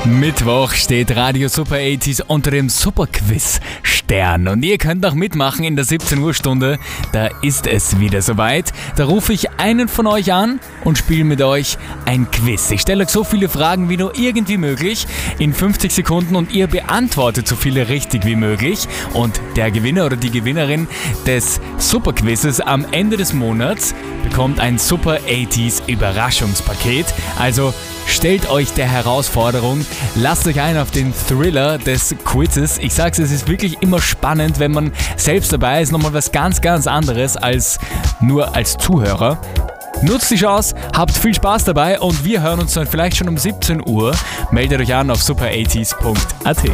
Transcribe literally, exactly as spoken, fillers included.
Mittwoch steht Radio Super achtziger unter dem Superquiz-Stern und ihr könnt auch mitmachen in der siebzehn Uhr Stunde. Da ist es wieder soweit. Da rufe ich einen von euch an und spiele mit euch ein Quiz. Ich stelle euch so viele Fragen wie nur irgendwie möglich in fünfzig Sekunden und ihr beantwortet so viele richtig wie möglich. Und der Gewinner oder die Gewinnerin des Superquizzes am Ende des Monats bekommt ein Super achtziger Überraschungspaket. Also stellt euch der Herausforderung, lasst euch ein auf den Thriller des Quizzes. Ich sag's, es ist wirklich immer spannend, wenn man selbst dabei ist, nochmal was ganz, ganz anderes als nur als Zuhörer. Nutzt die Chance, habt viel Spaß dabei und wir hören uns dann vielleicht schon um siebzehn Uhr. Meldet euch an auf super achtziger punkt a t.